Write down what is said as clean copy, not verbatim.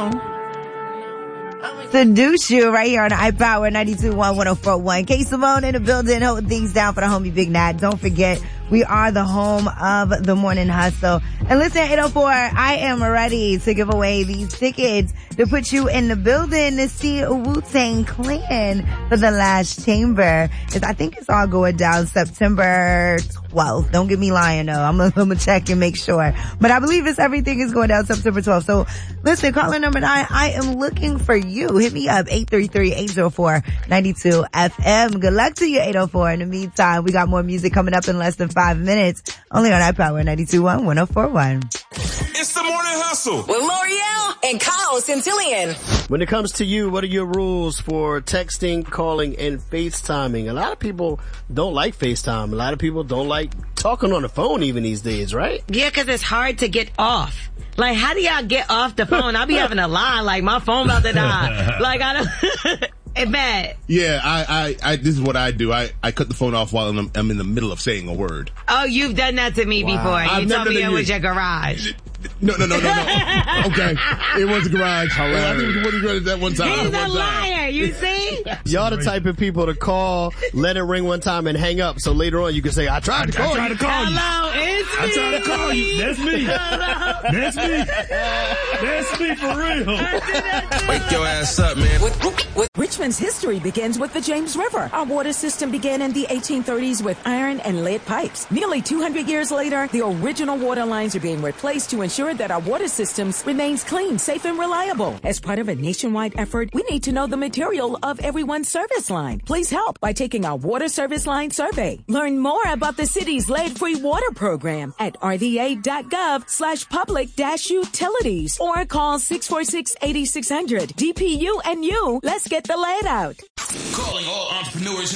Seduce You right here on iPower 92.1 K Simone in the building, holding things down for the homie Big Nat. Don't forget, we are the home of the morning hustle. And listen, 804, I am ready to give away these tickets to put you in the building to see Wu-Tang Clan for the Last Chamber. I think it's all going down September 12th. Don't get me lying though. I'm gonna check and make sure. But I believe everything is going down September 12th. So listen, caller number 9, I am looking for you. Hit me up, 833-804-92FM. Good luck to you, 804. In the meantime, we got more music coming up in less than 5 minutes. Only on iPower 92.1 1041. It's the morning hustle with L'Oreal and Kyle Centillion. When it comes to you, what are your rules for texting, calling, and FaceTiming? A lot of people don't like FaceTime. A lot of people don't like talking on the phone even these days, right? Yeah, 'cause it's hard to get off. Like, how do y'all get off the phone? I'll be having a line like my phone about to die. Like, I don't... It's bad. Yeah, I this is what I do. I cut the phone off while I'm in the middle of saying a word. Oh, you've done that to me before. You told me it was your garage. No. Okay. It was a garage. I think it was a garage that one time. He's a liar, you see? Y'all the type of people to call, let it ring one time and hang up so later on you can say, I tried to call you. Hello, it's me. I tried to call you. That's me. That's me. That's me for real. Wake your ass up, man. Richmond's history begins with the James River. Our water system began in the 1830s with iron and lead pipes. Nearly 200 years later, the original water lines are being replaced to ensure that our water systems remains clean, safe, and reliable. As part of a nationwide effort, we need to know the material of everyone's service line. Please help by taking our water service line survey. Learn more about the city's lead-free water program at rva.gov/public-utilities or call 646-8600. DPU and you, let's get the lead out. Calling all entrepreneurs